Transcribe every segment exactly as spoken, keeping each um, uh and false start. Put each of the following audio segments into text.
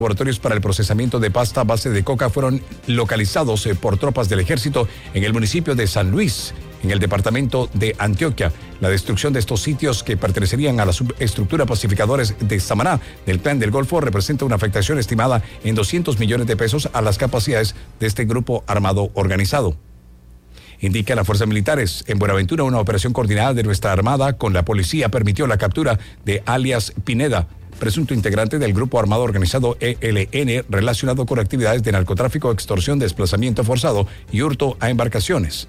Laboratorios para el procesamiento de pasta a base de coca fueron localizados por tropas del ejército en el municipio de San Luis, en el departamento de Antioquia. La destrucción de estos sitios que pertenecerían a la subestructura pacificadores de Samaná del Clan del Golfo representa una afectación estimada en doscientos millones de pesos a las capacidades de este grupo armado organizado. Indica las fuerzas militares. En Buenaventura, una operación coordinada de nuestra Armada con la policía permitió la captura de alias Pineda, presunto integrante del grupo armado organizado E L N relacionado con actividades de narcotráfico, extorsión, desplazamiento forzado y hurto a embarcaciones.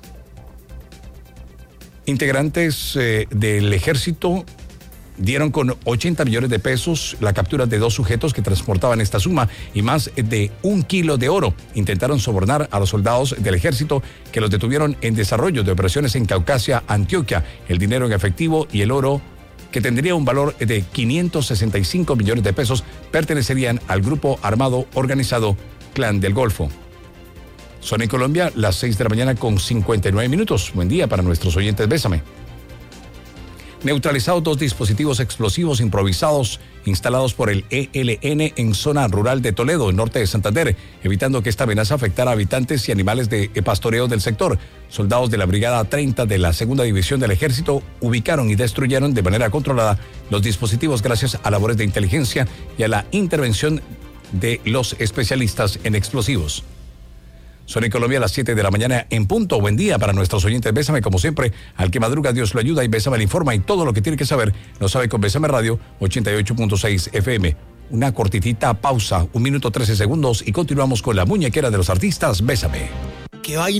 Integrantes eh, del ejército dieron con ochenta millones de pesos la captura de dos sujetos que transportaban esta suma y más de un kilo de oro. Intentaron sobornar a los soldados del ejército que los detuvieron en desarrollo de operaciones en Caucasia, Antioquia. El dinero en efectivo y el oro, que tendría un valor de quinientos sesenta y cinco millones de pesos, pertenecerían al grupo armado organizado Clan del Golfo. Son en Colombia las seis de la mañana con cincuenta y nueve minutos. Buen día para nuestros oyentes. Bésame. Neutralizados dos dispositivos explosivos improvisados instalados por el E L N en zona rural de Toledo, en norte de Santander, evitando que esta amenaza afectara a habitantes y animales de pastoreo del sector. Soldados de la Brigada treinta de la Segunda División del Ejército ubicaron y destruyeron de manera controlada los dispositivos gracias a labores de inteligencia y a la intervención de los especialistas en explosivos. Son en Colombia a las siete de la mañana en punto. Buen día para nuestros oyentes. Bésame, como siempre, al que madruga Dios lo ayuda y Bésame le informa, y todo lo que tiene que saber lo sabe con Bésame Radio ochenta y ocho punto seis F M. Una cortitita pausa, un minuto trece segundos y continuamos con la muñequera de los artistas. Bésame. ¿Qué vaina?